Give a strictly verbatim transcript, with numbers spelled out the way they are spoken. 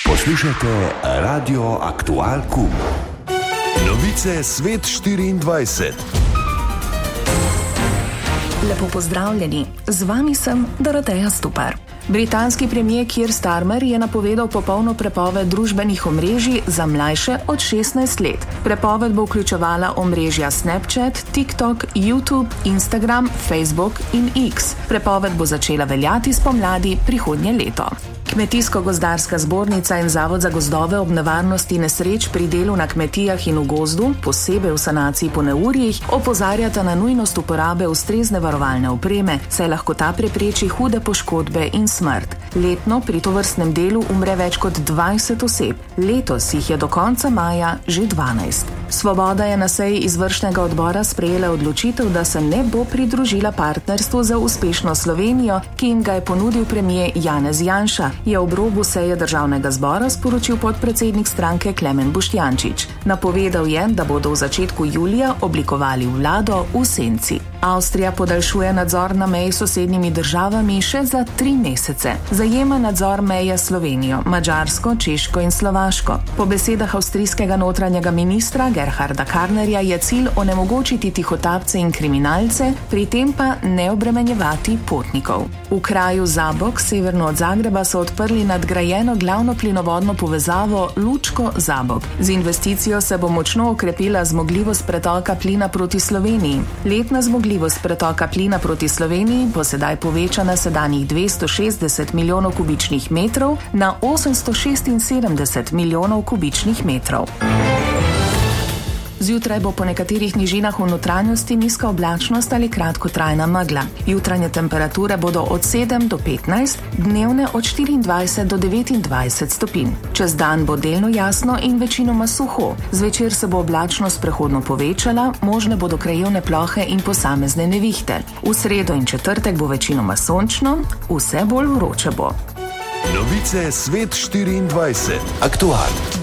Poslušate Radio Aktual Kum. Novice Svet štiriindvajset. Lepo pozdravljeni, z vami sem Doroteja Stupar. Britanski premier Keir Starmer je napovedal popolno prepoved družbenih omrežij za mlajše od šestnajst let. Prepoved bo vključevala omrežja Snapchat, TikTok, YouTube, Instagram, Facebook in X. Prepoved bo začela veljati spomladi prihodnje leto. Kmetijsko-gozdarska zbornica in Zavod za gozdove ob nevarnosti nesreč pri delu na kmetijah in v gozdu, posebej v sanaciji po neurjih, opozarjata na nujnost uporabe ustrezne varovalne opreme, saj lahko ta prepreči hude poškodbe in smrt. Letno pri tovrstnem delu umre več kot dvajset oseb, letos jih je do konca maja že dvanajst. Svoboda je na seji izvršnega odbora sprejela odločitev, da se ne bo pridružila partnerstvu za uspešno Slovenijo, ki jim ga je ponudil premier Janez Janša, je ob robu seje državnega zbora sporočil podpredsednik stranke Klemen Boštjančič. Napovedal je, da bodo v začetku julija oblikovali vlado v senci. Avstrija podaljšuje nadzor na meji s sosednjimi državami še za tri mesece. Zajema nadzor meje s Slovenijo, Madžarsko, Češko in Slovaško. Po besedah avstrijskega notranjega ministra Gerharda Karnerja je cilj onemogočiti tihotapce in kriminalce, pri tem pa ne obremenjevati potnikov. V kraju Zabok, severno od Zagreba, so odprli nadgrajeno glavno plinovodno povezavo Lučko-Zabok. Z investicijo se bo močno okrepila zmogljivost pretoka plina proti Sloveniji. Letna zmogljivost pretoka plina proti Sloveniji bo sedaj povečana sedanjih dvesto šestdeset milijonov kubičnih metrov na osemsto šestinsedemdeset milijonov kubičnih metrov. Zjutraj bo po nekaterih nižinah v notranjosti nizka oblačnost ali kratkotrajna megla. Jutranje temperature bodo od sedem do petnajst, dnevne od štiriindvajset do devetindvajset stopinj. Čez dan bo delno jasno in večinoma suho. Zvečer se bo oblačnost prehodno povečala, možne bodo krajevne plohe in posamezne nevihte. V sredo in četrtek bo večinoma sončno, vse bolj vroče bo. Novice Svet štiriindvajset. Aktual.